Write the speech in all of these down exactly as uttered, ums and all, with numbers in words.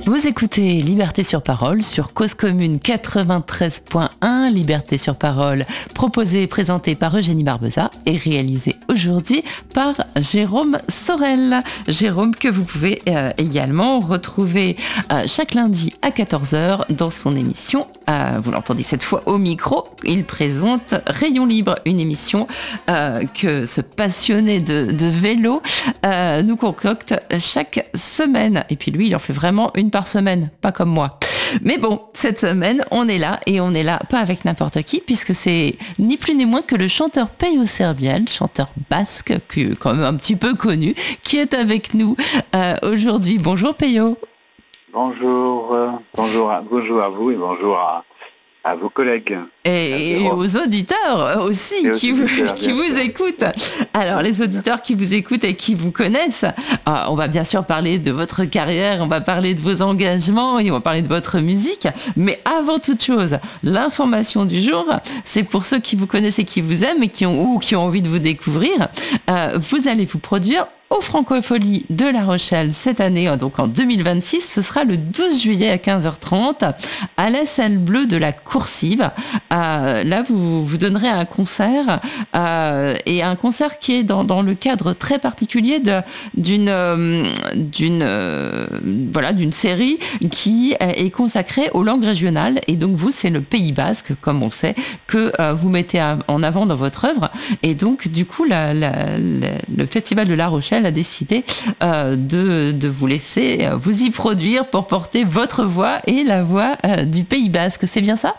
Vous écoutez Liberté sur Parole sur Cause Commune quatre-vingt-treize point un. Liberté sur Parole, proposée et présentée par Eugénie Barbeza et réalisée aujourd'hui par Jérôme Sorel. Jérôme que vous pouvez euh, également retrouver euh, chaque lundi à quatorze heures dans son émission. Euh, vous l'entendez cette fois au micro. Il présente Rayon Libre, une émission euh, que ce passionné de, de vélo euh, nous concocte chaque semaine. Et puis lui, il en fait vraiment une par semaine, pas comme moi. Mais bon, cette semaine, on est là et on est là pas avec n'importe qui, puisque c'est ni plus ni moins que le chanteur Peyo Serbian, chanteur basque, que, quand même un petit peu connu, qui est avec nous euh, aujourd'hui. Bonjour Peyo. Bonjour, euh, bonjour, à, bonjour à vous et bonjour à, à vos collègues. Et, et aux auditeurs aussi et qui, vous, auditeurs, qui vous écoutent. Alors, les auditeurs qui vous écoutent et qui vous connaissent, euh, on va bien sûr parler de votre carrière, on va parler de vos engagements et on va parler de votre musique. Mais avant toute chose, l'information du jour, c'est pour ceux qui vous connaissent et qui vous aiment et qui ont, ou qui ont envie de vous découvrir. Euh, vous allez vous produire au Francophonie de La Rochelle cette année, donc en deux mille vingt-six. Ce sera le douze juillet à quinze heures trente à la salle bleue de la Coursive. Euh, là, vous, vous donnerez un concert euh, et un concert qui est dans, dans le cadre très particulier de, d'une, euh, d'une, euh, voilà, d'une série qui est consacrée aux langues régionales. Et donc, vous, c'est le Pays Basque, comme on sait, que euh, vous mettez en avant dans votre œuvre. Et donc, du coup, la, la, la, le Festival de La Rochelle a décidé euh, de, de vous laisser euh, vous y produire pour porter votre voix et la voix euh, du Pays Basque. C'est bien ça ?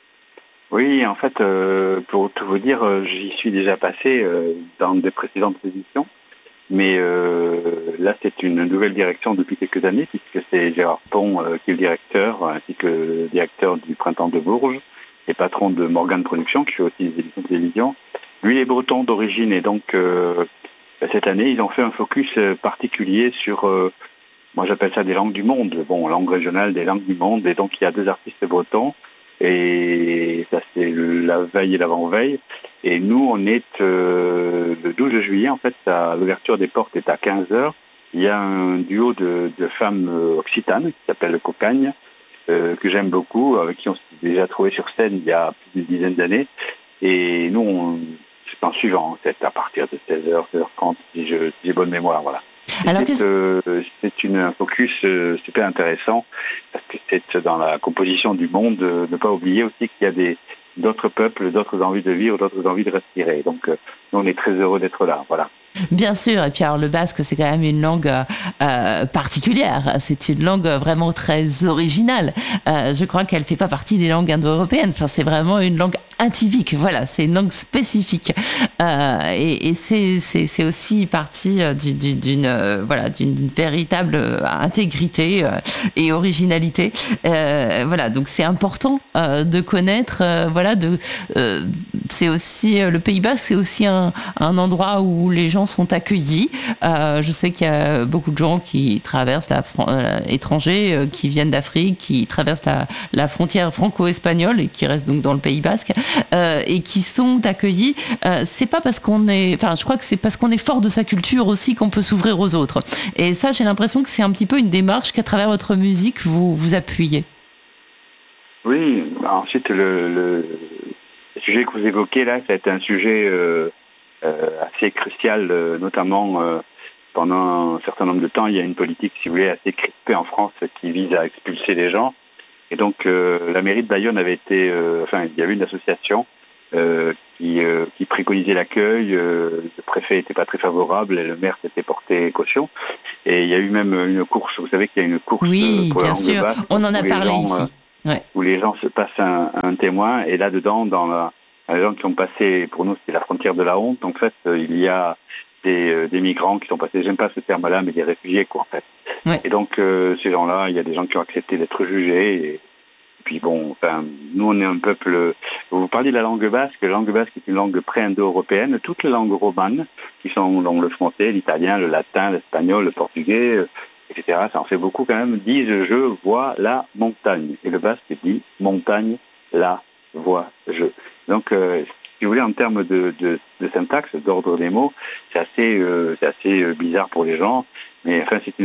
Oui, en fait, euh, pour tout vous dire, euh, j'y suis déjà passé euh, dans des précédentes éditions, mais euh, là, c'est une nouvelle direction depuis quelques années, puisque c'est Gérard Pont euh, qui est le directeur, ainsi que le directeur du Printemps de Bourges, et patron de Morgane Productions, qui fait aussi des éditions de télévision. Lui, il est breton d'origine, et donc... Euh, cette année, ils ont fait un focus particulier sur, euh, moi j'appelle ça des langues du monde, bon, langue régionale des langues du monde, et donc il y a deux artistes bretons, et ça c'est la veille et l'avant-veille, et nous on est euh, le douze juillet, en fait, à l'ouverture des portes est à quinze heures, il y a un duo de, de femmes occitanes qui s'appelle Cocagne, euh, que j'aime beaucoup, avec qui on s'est déjà trouvé sur scène il y a plus d'une dizaine d'années, et nous on... c'est en suivant, c'est à partir de seize heures, seize heures trente, si, je, si j'ai bonne mémoire, voilà. Alors, c'est, euh, c'est une, un focus euh, super intéressant, parce que c'est dans la composition du monde, euh, ne pas oublier aussi qu'il y a des, d'autres peuples, d'autres envies de vivre, d'autres envies de respirer. Donc, euh, nous, on est très heureux d'être là, voilà. Bien sûr, et puis alors le basque c'est quand même une langue euh, particulière, c'est une langue vraiment très originale, euh, je crois qu'elle fait pas partie des langues indo-européennes, enfin c'est vraiment une langue atypique, voilà, c'est une langue spécifique euh, et, et c'est, c'est, c'est aussi partie d'une, d'une, d'une, euh, voilà, d'une véritable intégrité euh, et originalité, euh, voilà, donc c'est important euh, de connaître, euh, voilà, de, euh, c'est aussi, le Pays Basque c'est aussi un, un endroit où les gens sont accueillis. Euh, je sais qu'il y a beaucoup de gens qui traversent la fron- euh, étrangers, euh, qui viennent d'Afrique, qui traversent la, la frontière franco-espagnole et qui restent donc dans le Pays Basque euh, et qui sont accueillis. Euh, c'est pas parce qu'on est, enfin, je crois que c'est parce qu'on est fort de sa culture aussi qu'on peut s'ouvrir aux autres. Et ça, j'ai l'impression que c'est un petit peu une démarche qu'à travers votre musique vous vous appuyez. Oui. Ensuite, le, le, le sujet que vous évoquez là, ça a été un sujet. Euh... Euh, assez crucial, euh, notamment euh, pendant un certain nombre de temps, il y a une politique, si vous voulez, assez crispée en France qui vise à expulser les gens. Et donc, euh, la mairie de Bayonne avait été, euh, enfin, il y avait une association euh, qui, euh, qui préconisait l'accueil. Euh, le préfet n'était pas très favorable et le maire s'était porté caution. Et il y a eu même une course. Vous savez qu'il y a une course oui, pour bien la langue sûr. basque. On en a parlé gens, ici. Ouais. Où les gens se passent un, un témoin et là-dedans, dans la les gens qui ont passé, pour nous, c'est la frontière de la honte. En fait, euh, il y a des, euh, des migrants qui sont passés, j'aime pas ce terme-là, mais des réfugiés, quoi, en fait. Ouais. Et donc, euh, ces gens-là, il y a des gens qui ont accepté d'être jugés. Et, et puis bon, enfin, nous, on est un peuple... Vous parlez de la langue basque. La langue basque est une langue pré-indo-européenne. Toutes les langues romanes, qui sont donc le français, l'italien, le latin, l'espagnol, le portugais, euh, et cetera, ça en fait beaucoup quand même, disent « je vois la montagne ». Et le basque dit « montagne, la vois je ». Donc, euh, si vous voulez, en termes de, de, de syntaxe, d'ordre des mots, c'est assez, euh, c'est assez bizarre pour les gens, mais enfin, c'est une,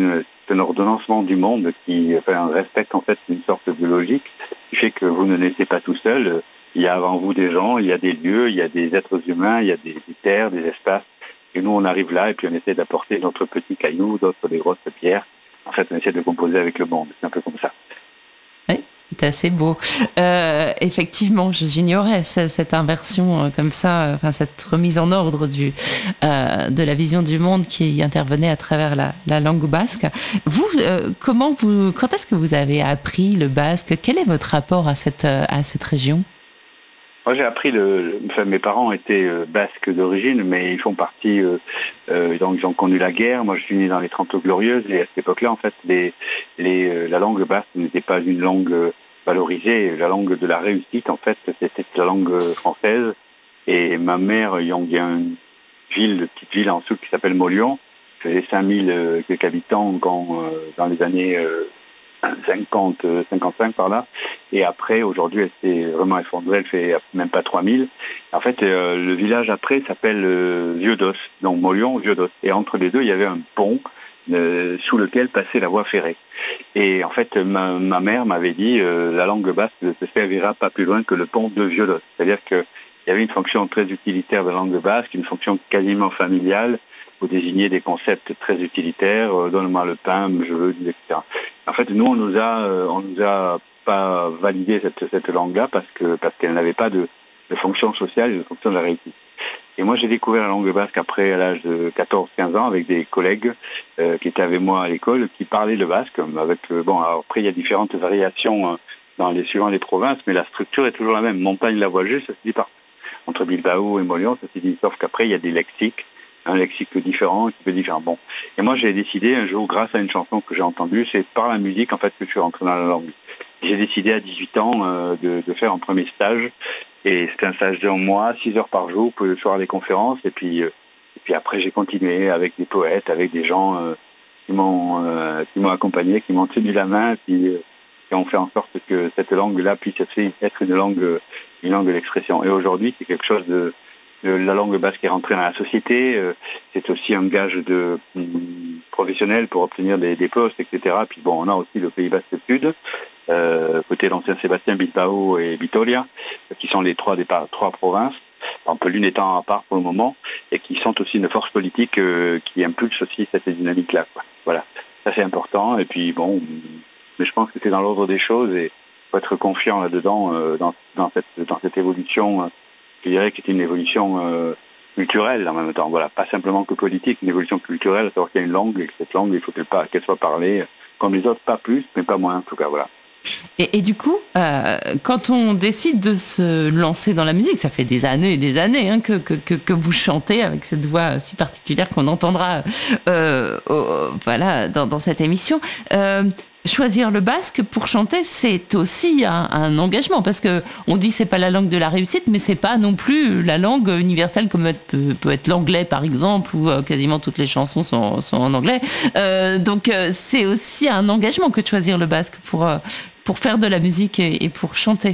un ordonnancement du monde qui enfin, respecte en fait une sorte de logique qui fait que vous ne naissez pas tout seul. Il y a avant vous des gens, il y a des lieux, il y a des êtres humains, il y a des, des terres, des espaces. Et nous, on arrive là et puis on essaie d'apporter notre petit caillou, d'autres des grosses pierres. En fait, on essaie de composer avec le monde. C'est un peu comme ça. Oui, c'est assez beau. Euh, effectivement, j'ignorais cette inversion euh, comme ça, enfin cette remise en ordre du, euh, de la vision du monde qui intervenait à travers la, la langue basque. Vous, euh, comment vous, quand est-ce que vous avez appris le basque? Quel est votre rapport à cette, à cette région? Moi, j'ai appris, le, enfin, mes parents étaient euh, basques d'origine, mais ils font partie, euh, euh, donc ils ont connu la guerre. Moi, je suis né dans les Trente Glorieuses, et à cette époque-là, en fait, les, les, euh, la langue basque n'était pas une langue euh, valorisée. La langue de la réussite, en fait, c'était la langue française. Et ma mère, il y a une ville, une petite ville en dessous qui s'appelle Molion, faisait cinq mille euh, quelques habitants quand, euh, dans les années euh, cinquante, cinquante-cinq par là, et après aujourd'hui elle s'est vraiment effondrée, elle fait même pas trois mille. En fait euh, le village après s'appelle euh, Vieux-d'Os, donc Molion, Vieux-d'Os, et entre les deux il y avait un pont euh, sous lequel passait la voie ferrée. Et en fait ma, ma mère m'avait dit euh, la langue basque ne se servira pas plus loin que le pont de Vieux-d'Os, c'est-à-dire qu'il y avait une fonction très utilitaire de la langue basque, une fonction quasiment familiale, pour désigner des concepts très utilitaires, euh, donne-moi le pain, je veux, et cetera. En fait, nous, on nous a, euh, on nous a pas validé cette, cette langue-là parce que parce qu'elle n'avait pas de, de fonction sociale et de fonction de la réussite. Et moi, j'ai découvert la langue basque après à l'âge de quatorze quinze ans avec des collègues euh, qui étaient avec moi à l'école, qui parlaient le basque. Avec euh, bon, alors après, il y a différentes variations euh, dans les suivant les provinces, mais la structure est toujours la même. Montagne-la-Voix-Juste, ça se dit partout. Entre Bilbao et Molion, ça se dit. Sauf qu'après, il y a des lexiques. Un lexique différent, un petit peu différent. Bon. Et moi, j'ai décidé un jour, grâce à une chanson que j'ai entendue, c'est par la musique, en fait, que je suis rentré dans la langue. J'ai décidé à dix-huit ans euh, de, de faire un premier stage. Et c'était un stage d'un mois, six heures par jour, pour le soir des conférences. Et puis, euh, et puis après, j'ai continué avec des poètes, avec des gens euh, qui m'ont euh, qui m'ont accompagné, qui m'ont tenu la main, et puis euh, qui ont fait en sorte que cette langue-là puisse être une langue, une langue d'expression. Et aujourd'hui, c'est quelque chose de la langue basque est rentrée dans la société, c'est aussi un gage de professionnel pour obtenir des, des postes, et cetera. Puis bon, on a aussi le Pays Basque Sud, euh, côté l'ancien Sébastien, Bilbao et Vitoria, qui sont les trois départs, trois provinces, un peu l'une étant à part pour le moment, et qui sont aussi une force politique euh, qui impulse aussi cette dynamique-là. Quoi. Voilà, ça c'est important. Et puis bon, mais je pense que c'est dans l'ordre des choses et il faut être confiant là-dedans, euh, dans, dans, cette, dans cette évolution. Euh, je dirais que c'est une évolution euh, culturelle en même temps. Voilà, pas simplement que politique, une évolution culturelle, savoir qu'il y a une langue et que cette langue, il faut qu'elle, qu'elle soit parlée comme les autres, pas plus, mais pas moins en tout cas. Voilà. Et, et du coup, euh, quand on décide de se lancer dans la musique, ça fait des années et des années hein, que, que, que, que vous chantez avec cette voix si particulière qu'on entendra euh, euh, voilà, dans, dans cette émission. Euh, choisir le basque pour chanter, c'est aussi un, un engagement parce que on dit c'est pas la langue de la réussite, mais c'est pas non plus la langue universelle comme peut, peut être l'anglais par exemple, où euh, quasiment toutes les chansons sont, sont en anglais. Euh, donc euh, c'est aussi un engagement que de choisir le basque pour euh, pour faire de la musique et, et pour chanter.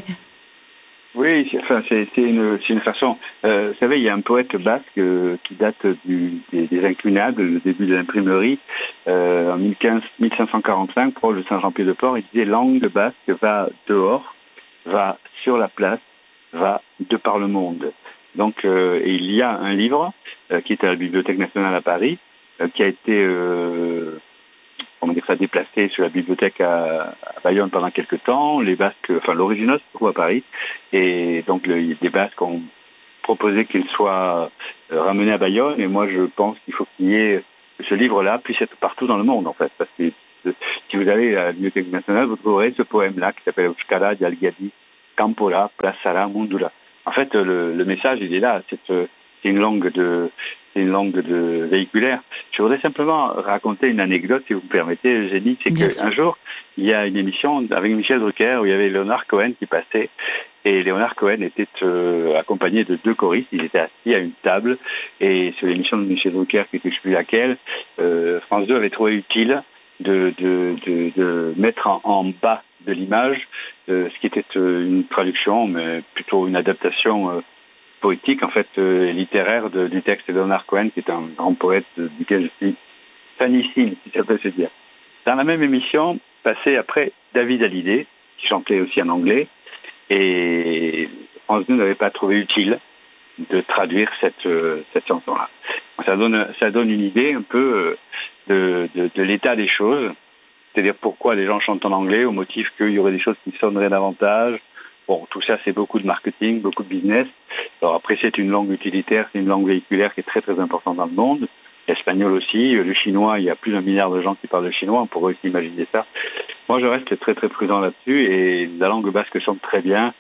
Oui, c'est, enfin, c'est, c'est, une, c'est une façon. Euh, vous savez, il y a un poète basque euh, qui date du, des, des Inclunables, le début de l'imprimerie, euh, en mille cinq cent quarante-cinq, proche de Saint-Jean-Pied-de-Port. Il disait langue basque va dehors, va sur la place, va de par le monde. Donc, euh, et il y a un livre euh, qui est à la Bibliothèque nationale à Paris, euh, qui a été euh, on va dire ça déplacé sur la bibliothèque à, à Bayonne pendant quelques temps. Les Basques, enfin l'original se trouve à Paris, et donc le, les Basques ont proposé qu'il soit euh, ramené à Bayonne. Et moi, je pense qu'il faut qu'il y ait ce livre-là puisse être partout dans le monde, en fait, parce que euh, si vous allez à la Bibliothèque nationale, vous trouverez ce poème-là qui s'appelle Euskara Dialgadi Campora Plaçara Mundula. En fait, le, le message, il est là. C'est, c'est une langue de C'est une langue de véhiculaire. Je voudrais simplement raconter une anecdote, si vous me permettez, Eugénie. C'est qu'un jour, il y a une émission avec Michel Drucker où il y avait Leonard Cohen qui passait. Et Leonard Cohen était euh, accompagné de deux choristes. Il était assis à une table. Et sur l'émission de Michel Drucker, qui était je ne sais plus laquelle, euh, France deux avait trouvé utile de, de, de, de mettre en, en bas de l'image euh, ce qui était euh, une traduction, mais plutôt une adaptation euh, poétique, en fait, euh, littéraire de, du texte de Leonard Cohen, qui est un grand poète euh, duquel je suis fanissime, si ça peut se dire. dans la même émission, passait après David Hallyday, qui chantait aussi en anglais, et France deux n'avait pas trouvé utile de traduire cette, cette chanson-là. Ça donne, ça donne une idée un peu de, de, de l'état des choses, c'est-à-dire pourquoi les gens chantent en anglais, au motif qu'il y aurait des choses qui sonneraient davantage. Bon, tout ça, c'est beaucoup de marketing, beaucoup de business. Alors après, c'est une langue utilitaire, c'est une langue véhiculaire qui est très très importante dans le monde. L'espagnol aussi, le chinois, il y a plus d'un milliard de gens qui parlent le chinois, on pourrait aussi imaginer ça. Moi, je reste très très prudent là-dessus, et la langue basque chante très bien.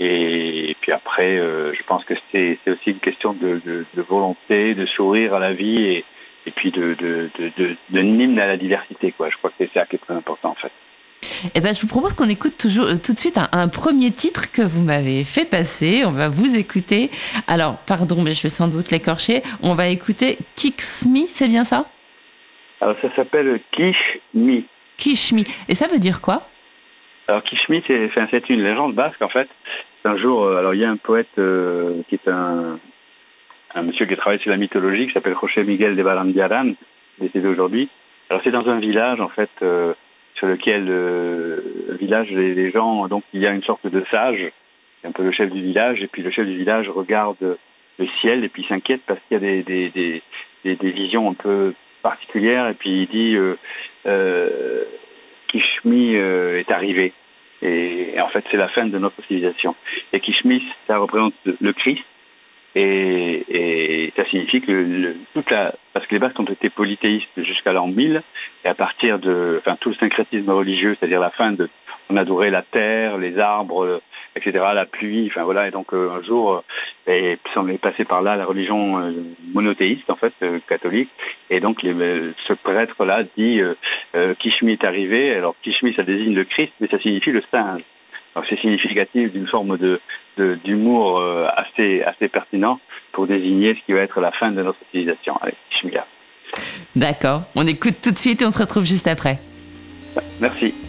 Et puis après, euh, je pense que c'est, c'est aussi une question de, de, de volonté, de sourire à la vie, et, et puis de, de, de, de, de hymne à la diversité, quoi. Je crois que c'est ça qui est très important, en fait. Eh ben, je vous propose qu'on écoute toujours, euh, tout de suite un, un premier titre que vous m'avez fait passer. On va vous écouter. Alors, pardon, mais je vais sans doute l'écorcher. On va écouter Kishmi, c'est bien ça? Alors, ça s'appelle Kishmi. Kishmi. Et ça veut dire quoi? Alors, Kishmi, c'est, enfin, c'est une légende basque, en fait. Un jour, euh, alors il y a un poète euh, qui est un, un monsieur qui travaille sur la mythologie, qui s'appelle José Miguel de Barandiaran, décédé aujourd'hui. Alors, c'est dans un village, en fait, euh, sur lequel euh, le village, les, les gens, donc il y a une sorte de sage, un peu le chef du village, et puis le chef du village regarde le ciel et puis s'inquiète parce qu'il y a des, des, des, des, des visions un peu particulières, et puis il dit euh, euh, Kishmi euh, est arrivé, et, et en fait c'est la fin de notre civilisation. Et Kishmi, ça représente le Christ, et, et ça signifie que le, toute la, parce que les Basques ont été polythéistes jusqu'à l'an mille, et à partir de, enfin tout le syncrétisme religieux, c'est-à-dire la fin de, on adorait la terre, les arbres, et cetera, la pluie, enfin voilà, et donc euh, un jour, euh, et on est passé par là la religion euh, monothéiste en fait, euh, catholique, et donc les, euh, ce prêtre-là dit euh, euh, Kishmi est arrivé. Alors Kishmi, ça désigne le Christ, mais ça signifie le singe. Donc c'est significatif d'une forme de, de, d'humour euh, assez, assez pertinent pour désigner ce qui va être la fin de notre civilisation. Allez, Kishmi là. D'accord, on écoute tout de suite et on se retrouve juste après. Merci.